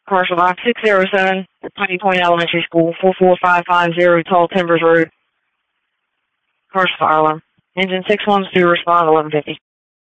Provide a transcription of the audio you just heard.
Commercial box 607, Piney Point Elementary School, 44550 Tall Timbers Road. Commercial fire alarm. Engine 612, respond 1150.